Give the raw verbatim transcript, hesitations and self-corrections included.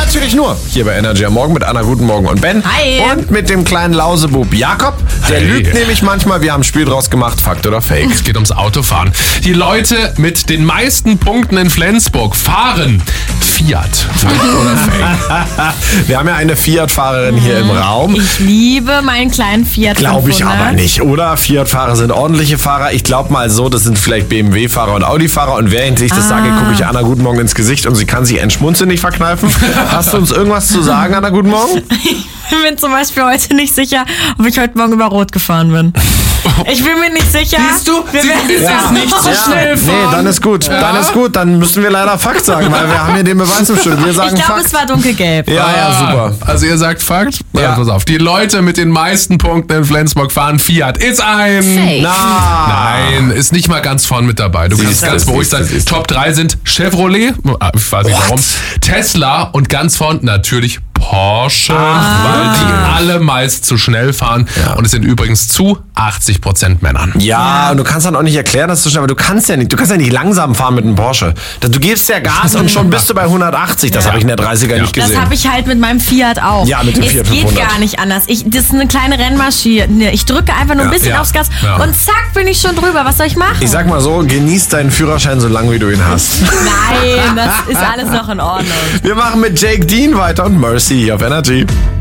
natürlich nur hier bei Energy am Morgen mit Anna, guten Morgen und Ben. Hi. Und mit dem kleinen Lausebub Jakob. Der Hey. lügt nämlich manchmal. Wir haben ein Spiel draus gemacht, Fakt oder Fake. Es geht ums Autofahren. Die Leute mit den meisten Punkten in Flensburg fahren Fiat. Fakt oder Fake? Wir haben ja eine Fiat-Fahrerin hier im Raum. Ich liebe meinen kleinen Fiat Glaube ich fünfhundert. aber nicht, oder? Fiat-Fahrer sind ordentliche Fahrer. Ich glaube mal so, das sind vielleicht B M W-Fahrer und Audi-Fahrer. Und während ich das sage, gucke ich Anna guten Morgen ins Gesicht und sie kann sich ein Schmunzeln nicht verkneifen. Hast du uns irgendwas zu sagen, Anna, guten Morgen? Ich bin zum Beispiel heute nicht sicher, ob ich heute Morgen über Rot gefahren bin. Ich bin mir nicht sicher. Siehst du? Wir Sie werden ist es jetzt nicht so schnell fahren. Nee, dann ist gut. Dann ist gut. Dann müssen wir leider Fakt sagen, weil wir haben hier den Beweis im Stück. Wir sagen Ich glaube, Fakt. es war dunkelgelb. Ja, ja, super. Also ihr sagt Fakt? Ja. Ja. Pass auf. Die Leute mit den meisten Punkten in Flensburg fahren Fiat. Ist ein... Fake. Na. Nein, ist nicht mal ganz vorn mit dabei. Du kannst Siehst du, ganz beruhigt siehst du, sein. siehst du. Top drei sind Chevrolet, ah, ich weiß nicht What? warum, Tesla und ganz vorn natürlich Porsche, weil die alle meist zu schnell fahren. Ja. Und es sind übrigens zu achtzig Prozent Männern. Ja, und du kannst dann auch nicht erklären, dass du schnell, aber du kannst ja nicht, du kannst ja nicht langsam fahren mit einem Porsche. Du gibst ja Gas und schon bist du bei hundertachtzig. Das Ja. habe ich in der dreißiger nicht Das gesehen. habe ich halt mit meinem Fiat auch. Ja, mit dem es Fiat geht fünfhundert. gar nicht anders. Ich, das ist eine kleine Rennmaschine. Ich drücke einfach nur ein Ja. bisschen Ja. aufs Gas Ja. und zack, bin ich schon drüber. Was soll ich machen? Ich sag mal so, genieß deinen Führerschein so lange, wie du ihn hast. Nein, das ist alles noch in Ordnung. Wir machen mit Jake Dean weiter und Mercy hier auf Energy.